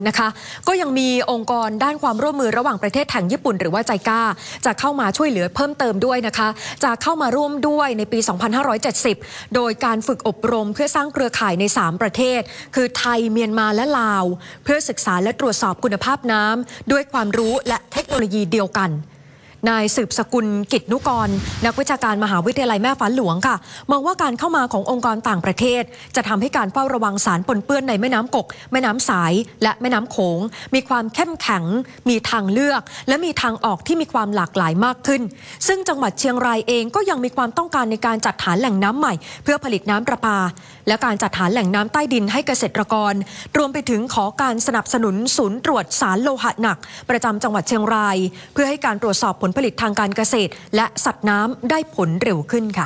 นะคะก็ยังมีองค์กรด้านความร่วมมือระหว่างประเทศแห่งญี่ปุ่นหรือว่าใจก้าจะเข้ามาช่วยเหลือเพิ่มเติมด้วยนะคะจะเข้ามาร่วมด้วยในปี 2570 โดยการฝึกอบรมเพื่อสร้างเครือข่ายใน 3 ประเทศคือไทยเมียนมาและลาวเพื่อศึกษาและตรวจสอบคุณภาพน้ำด้วยความรู้และเทคโนโลยีเดียวกันนายสืบสกุลกิจนุกรนักวิชาการมหาวิทยาลัยแม่ฟ้าหลวงค่ะมองว่าการเข้ามาขององค์กรต่างประเทศจะทำให้การเฝ้าระวังสารปนเปื้อนในแม่น้ำกกแม่น้ำสายและแม่น้ำโขงมีความเข้มแข็งมีทางเลือกและมีทางออกที่มีความหลากหลายมากขึ้นซึ่งจังหวัดเชียงรายเองก็ยังมีความต้องการในการจัดหาแหล่งน้ำใหม่เพื่อผลิตน้ำประปาและการจัดหาแหล่งน้ำใต้ดินให้เกษตรกรรวมไปถึงขอการสนับสนุนศูนย์ตรวจสารโลหะหนักประจำจังหวัดเชียงรายเพื่อให้การตรวจสอบผลผลิตทางการเกษตรและสัตว์น้ำได้ผลเร็วขึ้นค่ะ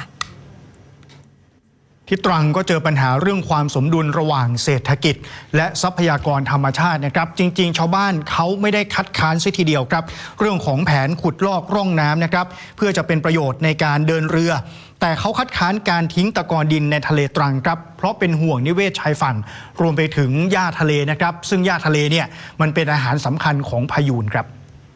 ที่ตรังก็เจอปัญหาเรื่องความสมดุลระหว่างเศรษฐกิจและทรัพยากรธรรมชาตินะครับจริงๆชาวบ้านเขาไม่ได้คัดค้านซะทีเดียวครับเรื่องของแผนขุดลอกร่องน้ำนะครับเพื่อจะเป็นประโยชน์ในการเดินเรือแต่เขาคัดค้านการทิ้งตะกอนดินในทะเลตรังครับเพราะเป็นห่วงนิเวศชายฝั่งรวมไปถึงหญ้าทะเลนะครับซึ่งหญ้าทะเลเนี่ยมันเป็นอาหารสำคัญของพายูนครับ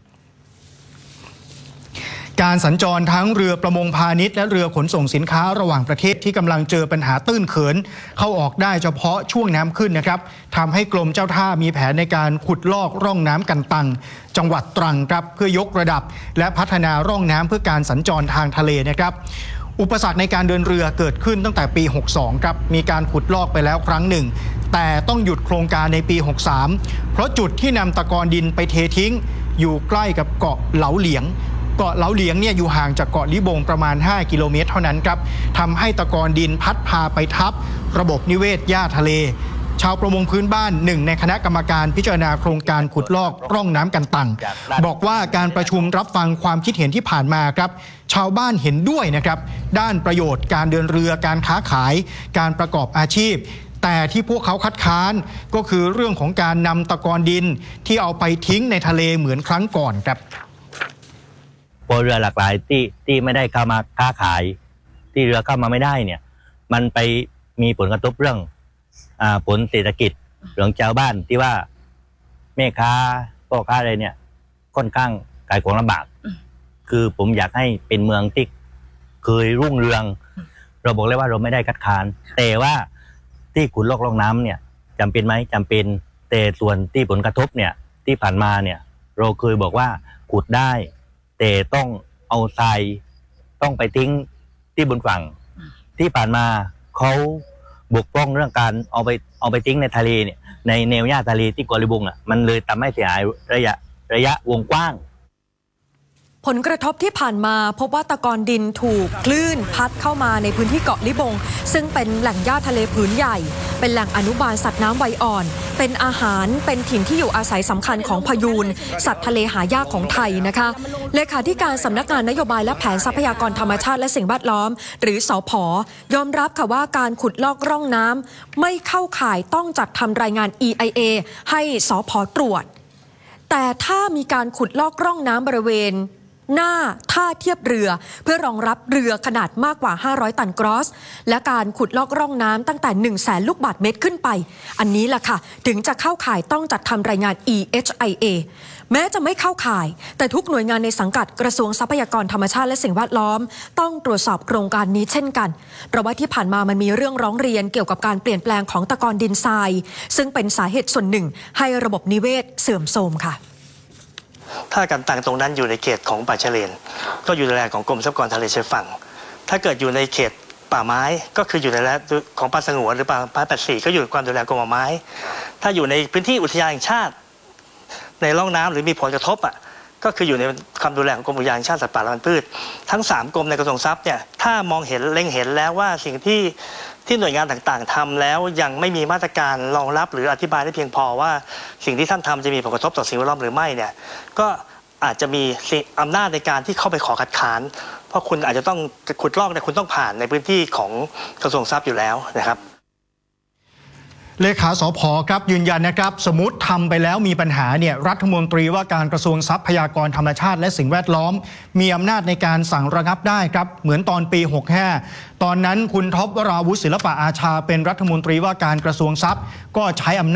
การสัญจรทั้งเรือประมงพาณิชย์และเรือขนส่งสินค้าระหว่างประเทศที่กำลังเจอปัญหาตื้นเขินเข้าออกได้เฉพาะช่วงน้ำขึ้นนะครับทำให้กรมเจ้าท่ามีแผนในการขุดลอกร่องน้ำกันตังจังหวัดตรังครับเพื่อยกระดับและพัฒนาร่องน้ำเพื่อการสัญจรทางทะเลนะครับอุปสรรคในการเดินเรือเกิดขึ้นตั้งแต่ปี 62 ครับมีการขุดลอกไปแล้วครั้งหนึ่งแต่ต้องหยุดโครงการในปี 63 เพราะจุดที่นำตะกอนดินไปเททิ้งอยู่ใกล้กับเกาะเหลาเหลียงเกาะเหลาเหลียงเนี่ยอยู่ห่างจากเกาะลิบงประมาณ5 กิโลเมตรเท่านั้นครับทำให้ตะกอนดินพัดพาไปทับระบบนิเวศหญ้าทะเลชาวประมงพื้นบ้านหนึ่งในคณะกรรมการพิจารณาโครงการขุดลอกร่องน้ำกันตังบอกว่าการประชุมรับฟังความคิดเห็นที่ผ่านมาครับชาวบ้านเห็นด้วยนะครับด้านประโยชน์การเดินเรือการค้าขายการประกอบอาชีพแต่ที่พวกเขาคัดค้านก็คือเรื่องของการนำตะกอนดินที่เอาไปทิ้งในทะเลเหมือนครั้งก่อนครับพอเรือหลากหลายที่ไม่ได้เข้ามาค้าขายที่เรือเข้ามาไม่ได้เนี่ยมันไปมีผลกระทบเรื่องผลเศรษฐกิจของชาวบ้านที่ว่าแม่ค้าพ่อค้าอะไรเนี่ยค่อนข้างขายของลำบากคือผมอยากให้เป็นเมืองที่เคยรุ่งเรืองเราบอกเลยว่าเราไม่ได้คัดค้านแต่ว่าที่ขุดลอกร่องน้ำเนี่ยจำเป็นไหมจำเป็นแต่ส่วนที่ผลกระทบเนี่ยที่ผ่านมาเนี่ยเราเคยบอกว่าขุดได้แต่ต้องเอาทรายต้องไปทิ้งที่บนฝั่งที่ผ่านมาเขาบกพร่องเรื่องการเอาไปทิ้งในทะเลเนี่ยในแนวหญ้าทะเลที่เกาะลิบงมันเลยทำให้เสียหายระยะวงกว้างผลกระทบที่ผ่านมาพบว่าตะกอนดินถูกคลื่นพัดเข้ามาในพื้นที่เกาะลิบงซึ่งเป็นแหล่งหญ้าทะเลผืนใหญ่เป็นแหล่งอนุบาลสัตว์น้ำวัยอ่อนเป็นอาหารเป็นถิ่นที่อยู่อาศัยสำคัญของพายูนสัตว์ทะเลหายากของไทยนะคะเลขาธิการสำนักงานนโยบายและแผนทรัพยากรธรรมชาติและสิ่งแวดล้อมหรือสผ.ยอมรับค่ะว่าการขุดลอกร่องน้ำไม่เข้าข่ายต้องจัดทำรายงาน EIA ให้สผ.ตรวจแต่ถ้ามีการขุดลอกร่องน้ำบริเวณหน้าท่าเทียบเรือเพื่อรองรับเรือขนาดมากกว่า500 ตันกรอสและการขุดลอกร่องน้ำตั้งแต่ 100,000 ลูกบาศก์เมตรขึ้นไปอันนี้แหละค่ะถึงจะเข้าข่ายต้องจัดทำรายงาน EHIA แม้จะไม่เข้าข่ายแต่ทุกหน่วยงานในสังกัดกระทรวงทรัพยากรธรรมชาติและสิ่งแวดล้อมต้องตรวจสอบโครงการนี้เช่นกันเพราะว่าที่ผ่านมามันมีเรื่องร้องเรียนเกี่ยวกับการเปลี่ยนแปลงของตะกอนดินทรายซึ่งเป็นสาเหตุส่วนหนึ่งให้ระบบนิเวศเสื่อมโทรมค่ะถ้ากันตังตรงนั้นอยู่ในเขตของป่าชะเลนก็อยู่ในแรงของกรมทรัพยากรทะเลชายฝั่งถ้าเกิดอยู่ในเขตป่าไม้ก็คืออยู่ในแรงของป่าสงวนหรือป่า84ก็อยู่ในความดูแลกรมป่าไม้ถ้าอยู่ในพื้นที่อุทยานแห่งชาติในร่องน้ำหรือมีผลกระทบก็คืออยู่ในความดูแลของกรมอุทยานแห่งชาติสัตว์ป่าและพันธุ์พืชทั้ง3กรมในกระทรวงทรัพย์เนี่ยถ้ามองเห็นเล็งเห็นแล้วว่าสิ่งที่หน่วยงานต่างๆทำแล้วยังไม่มีมาตรการรองรับหรืออธิบายได้เพียงพอว่าสิ่งที่ท่านทำจะมีผลกระทบต่อสิ่งแวดล้อมหรือไม่เนี่ยก็อาจจะมีอำนาจในการที่เข้าไปขอคัดค้านเพราะคุณอาจจะต้องขุดลอกเนี่ยคุณต้องผ่านในพื้นที่ของกระทรวงทรัพย์อยู่แล้วนะครับเลขาสผ.ครับยืนยันนะครับสมมติทำไปแล้วมีปัญหาเนี่ยรัฐมนตรีว่าการกระทรวงทรัพยากรธรรมชาติและสิ่งแวดล้อมมีอำนาจในการสั่งระงับได้ครับเหมือนตอนปี 65ตอนนั้นคุณท็อปวราวุฒิศิลปะอาชาเป็นรัฐมนตรีว่าการกระทรวงทรัพย์ก็ใช้อำนาจ